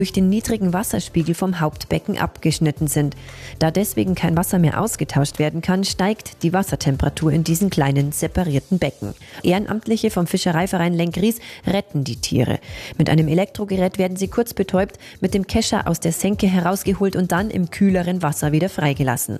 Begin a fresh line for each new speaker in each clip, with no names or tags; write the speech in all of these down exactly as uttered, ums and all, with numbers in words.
durch den niedrigen Wasserspiegel vom Hauptbecken abgeschnitten sind. Da deswegen kein Wasser mehr ausgetauscht werden kann, steigt die Wassertemperatur in diesen kleinen separierten Becken. Ehrenamtliche vom Fischereiverein Lenkries retten die Tiere. Mit einem Elektrogerät werden sie kurz betäubt, mit dem Kescher aus der Senke herausgeholt und dann im kühleren Wasser wieder freigelassen.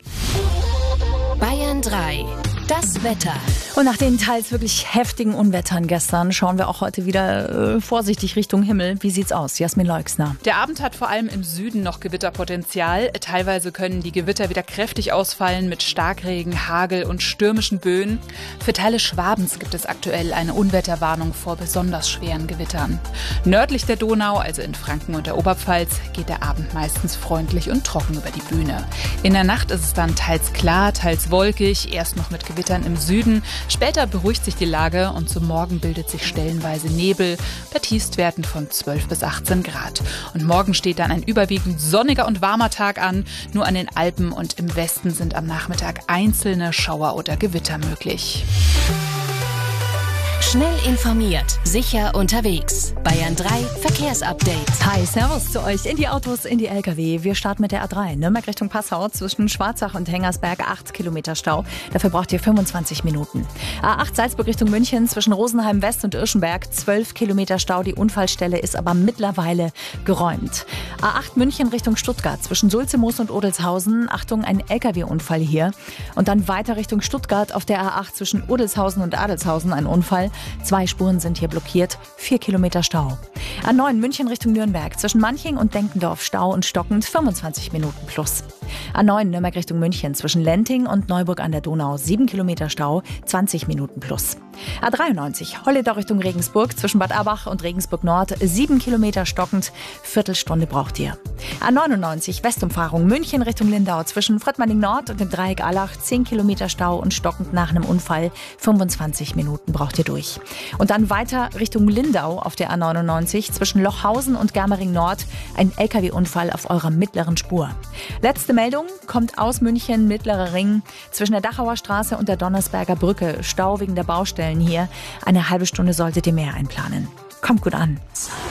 Bayern drei. Das Wetter.
Und nach den teils wirklich heftigen Unwettern gestern schauen wir auch heute wieder äh, vorsichtig Richtung Himmel. Wie sieht's aus? Jasmin Leuxner.
Der Abend hat vor allem im Süden noch Gewitterpotenzial. Teilweise können die Gewitter wieder kräftig ausfallen mit Starkregen, Hagel und stürmischen Böen. Für Teile Schwabens gibt es aktuell eine Unwetterwarnung vor besonders schweren Gewittern. Nördlich der Donau, also in Franken und der Oberpfalz, geht der Abend meistens freundlich und trocken über die Bühne. In der Nacht ist es dann teils klar, teils wolkig, erst noch mit Gewittern im Süden. Später beruhigt sich die Lage und zum Morgen bildet sich stellenweise Nebel bei Tiefstwerten von zwölf bis achtzehn Grad. Und morgen steht dann ein überwiegend sonniger und warmer Tag an. Nur an den Alpen und im Westen sind am Nachmittag einzelne Schauer oder Gewitter möglich.
Schnell informiert, sicher unterwegs. Bayern drei Verkehrsupdate.
Hi, servus zu euch in die Autos, in die L K W. Wir starten mit der A drei, Nürnberg Richtung Passau, zwischen Schwarzach und Hengersberg, acht Kilometer Stau. Dafür braucht ihr fünfundzwanzig Minuten. A acht Salzburg Richtung München, zwischen Rosenheim West und Irschenberg, zwölf Kilometer Stau. Die Unfallstelle ist aber mittlerweile geräumt. A acht München Richtung Stuttgart, zwischen Sulzemoos und Odelshausen. Achtung, ein L K W-Unfall hier. Und dann weiter Richtung Stuttgart auf der A acht zwischen Odelshausen und Adelshausen, ein Unfall. Zwei Spuren sind hier blockiert, vier Kilometer Stau. A neun München Richtung Nürnberg, zwischen Manching und Denkendorf Stau und stockend, fünfundzwanzig Minuten plus. A neun Nürnberg Richtung München, zwischen Lenting und Neuburg an der Donau, sieben Kilometer Stau, zwanzig Minuten plus. A dreiundneunzig Holledau Richtung Regensburg, zwischen Bad Abbach und Regensburg Nord, sieben Kilometer stockend, Viertelstunde braucht ihr. A neunundneunzig Westumfahrung München Richtung Lindau, zwischen Fröttmanning Nord und dem Dreieck Allach, zehn Kilometer Stau und stockend nach einem Unfall, fünfundzwanzig Minuten braucht ihr durch. Und dann weiter Richtung Lindau auf der A neunundneunzig, zwischen Lochhausen und Germering Nord, ein L K W-Unfall auf eurer mittleren Spur. Letzte Meldung kommt aus München, Mittlerer Ring, zwischen der Dachauer Straße und der Donnersberger Brücke, Stau wegen der Baustellen hier. Eine halbe Stunde solltet ihr mehr einplanen. Kommt gut an.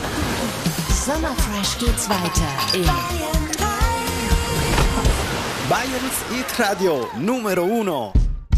Sommerfresh geht's weiter in
Bayerns Hit Radio Numero uno.